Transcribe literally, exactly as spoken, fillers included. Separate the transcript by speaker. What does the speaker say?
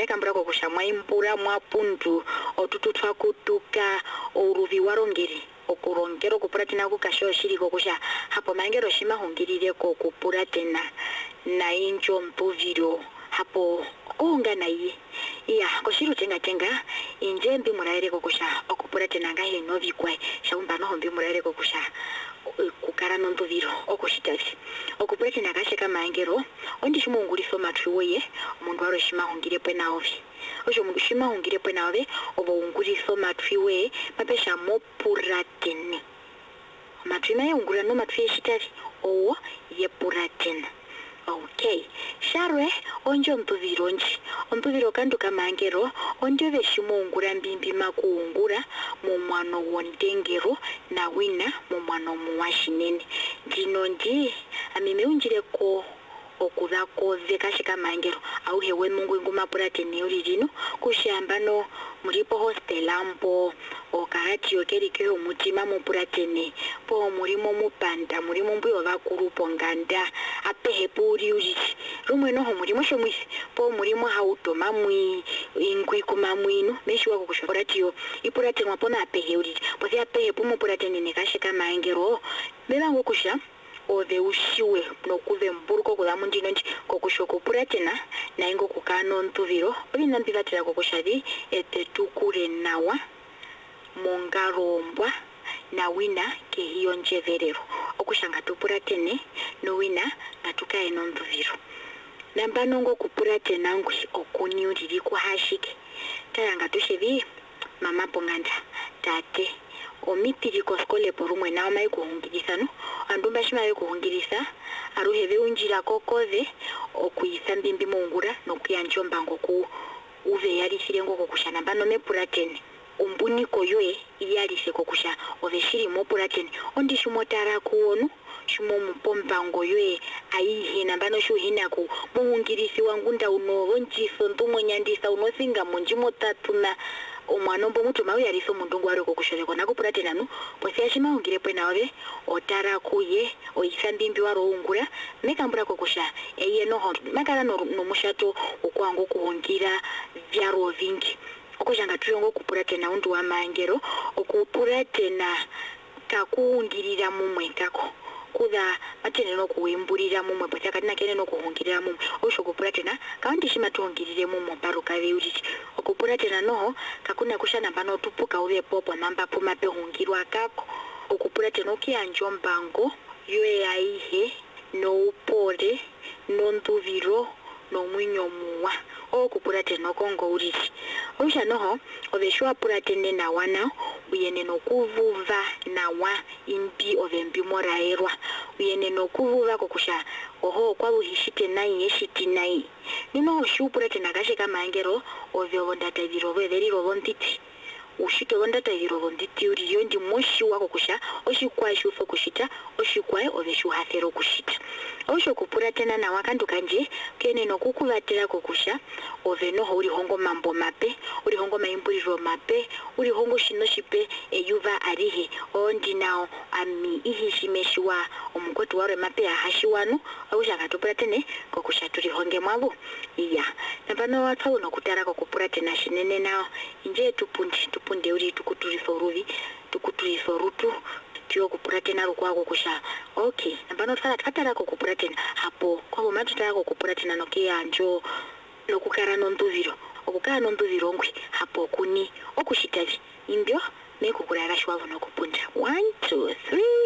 Speaker 1: mekambura kokusha mwaimbura mwapundu otututwa kutuka uruvi warongeri okurongero kupura tena kukasho shiri kokusha hapo mangero shima hungirire ko kupura tena na injo mpuviro hapo kuunga na iye iya koshiru tenga tenga inje mbi muraire kokusha okupura tena ngahe novi kwai shaumba no mbi muraire kokusha kukara nondoviro okushitavi okupura tena kashe kama angero ondi shimunguriso matwiwe umundu waro shima hungire pena ovi osho mundu shima hungire pena ovi obo unguriso matwiwe mapesha mopura tene matwima ye ungura no matwiwe shitavi owo ye pura tena. Okay, sharwe onjo mpuviro nji mpuviro kandu kama angero ondio veshimo ungura mbimbi makuungura mu mwano wondengero na wina mu mwano muwashinene ndino ndi amime unjire ko okuza koze kashika mangero au hewe mungu inguma purate neuri rino kushamba no mulipo hostel ampo okarati yokerike umutima mu purate ne po mulimo mupanda mulimo mbuyo vakurupo nganda apehe puri uri rumwe no ho mulimo shomwisi po mulimo hautoma mwi ingwi kuma mwinu meshi wako kushorati yo ipurate mwapona apehe uri po ya apehe pumu purate ne kashika mangero bela ngokusha ove ushiwe nokuve mburuko kula mundino nji kokushoko puratena na ingo kukano ntuviro obina mbivatira kokushadi ete tukure nawa mongarombwa na wina ke hiyo njeverero okushanga tupuratene no wina natukae no ntuviro namba nongo kupuratena ngwi okuni uriri kuhashike tayanga tushevi mama ponganda tate omitiri koskole porumwe na mai kuhungirisa no andumba shima yo kuhungirisa aruheve unjira kokoze okuisa mbimbi mungura no kuyanjomba ngoku uve yali sirengo kokushana bano mepuratene umbuni koyoe yali se kokusha oveshiri mo puratene ondi shumotara kuonu shumo mpomba ngoyoe aihe nambano shuhina ku muhungirisi wangunda uno onjiso ntumo nyandisa unosinga monjimo tatuna omwana mbo mutu mawe yaliso mundungu wari kokushore kona kupurate nanu posi ashima ungire pwena wabe otara kuye oisambimbi waro ungura mekambura kokusha eye noho makala no, no mushato ukwango kuhungira vyaro vingi okushanga tuyongo kupurate na undu wa mangero okupurate na kakuungirira mumwe kako kuda matene no kuimburira mumwe potaka na kene no kuhungirira mumwe osho kupuratena kandi shima tuongirire mumwe baruka veuri okupuratena no kakuna kushana bano tupuka ube popo mamba puma pe hungirwa kako okupuratena kianjo mbango yoe aihe no upore no ntuviro no mwinyo muwa okupuratena kongo uriri osha noho oveshwa puratene na wana uyene no kuvuva na wa imbi ovembi moraerwa uyene no kuvuva kokusha oho kwa uhishite nai yeshiti nai nino ushupurate nagashe kama angero ovyo ndata virowe veriro vontiti ushike wondata virowe nditi uri yondi moshi wako kusha oshikwa shufo kushita oshikwa oveshu hafero kushita osho kupurate na wakandu kanje kene no kukuvatira kokusha oveno ho uri hongo mambo mape uri hongo maimbuliro mape uri hongo shino shipe eyuva arihe ondi nao ami ihishimeshwa omukoti waro mape ahashiwanu ausha katupurate ne kokusha turi honge mwabo iya nabano watsawo no kutara kokupurate na shinene nao inje tupundi tupunde uri tukuturiso ruvi tukuturiso rutu tiyo kupuratena rukwako kusha okay nambano tsala tatara kupuratena hapo kwa matu tatara kupuratena nokia anjo nokukara nontuviro okukara nontuviro ngwe hapo kuni okushitavi imbyo mekukurara shwavo nokupunda one two three